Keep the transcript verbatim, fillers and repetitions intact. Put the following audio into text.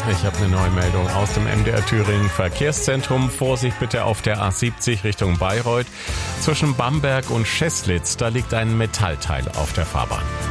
Ich habe eine neue Meldung aus dem M D R Thüringen Verkehrszentrum. Vorsicht bitte auf der A siebzig Richtung Bayreuth. Zwischen Bamberg und Scheßlitz, da liegt ein Metallteil auf der Fahrbahn.